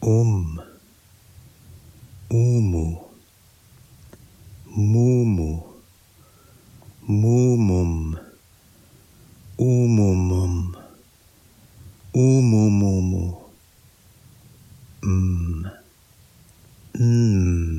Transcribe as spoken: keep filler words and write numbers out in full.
Um, Umu, Mumu, Mumum, Umumum, Umumumu, Mm, Mm.